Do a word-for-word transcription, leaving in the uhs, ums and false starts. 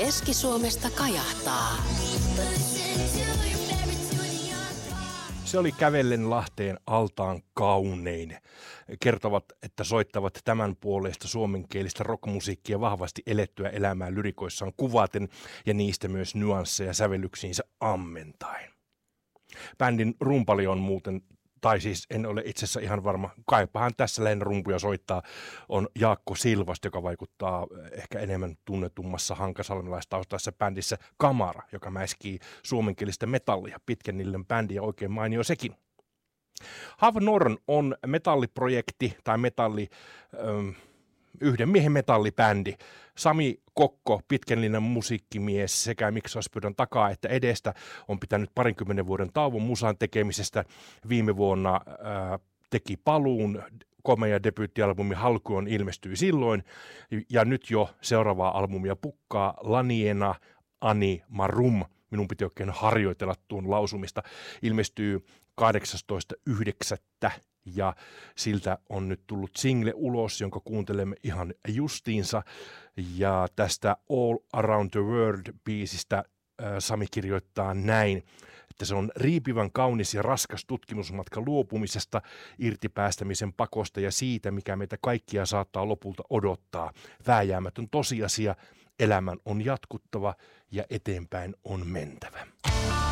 Keski-Suomesta kajahtaa. Se oli Kävellen Lahteen altaan kaunein. Kertovat, että soittavat tämän puolesta suomenkielistä rockmusiikkia vahvasti elettyä elämää lyrikoissaan kuvaten ja niistä myös nyansseja sävellyksiinsä ammentaen. Bändin rumpali on muuten, tai siis en ole itse asiassa ihan varma, kaipahan tässä lähinnä rumpuja soittaa, on Jaakko Silvast, joka vaikuttaa ehkä enemmän tunnetummassa hankasalmelaistaustaisessa bändissä Kamara, joka mäiskii suomenkielistä metallia, Pitkänillen bändi ja oikein mainio sekin. Have Norn on metalliprojekti tai metalli, ähm, yhden miehen metallibändi. Sami Kokko, Pitkänlinnan musiikkimies sekä miksauspöydän takaa että edestä on pitänyt parinkymmenen vuoden tauon musan tekemisestä. Viime vuonna ää, teki paluun, komea debyyttialbumi Halkuon ilmestyi silloin ja nyt jo seuraavaa albumia pukkaa Laniena Ani Marum. Minun piti oikein harjoitella tuon lausumista. Ilmestyy kahdeksastoista yhdeksättä ja siltä on nyt tullut single ulos, jonka kuuntelemme ihan justiinsa. Ja tästä All Around the World-biisistä äh, Sami kirjoittaa näin, että se on riipivän kaunis ja raskas tutkimusmatka luopumisesta, irtipäästämisen pakosta ja siitä, mikä meitä kaikkia saattaa lopulta odottaa. Vääjäämätön tosiasia, elämän on jatkuttava ja eteenpäin on mentävä.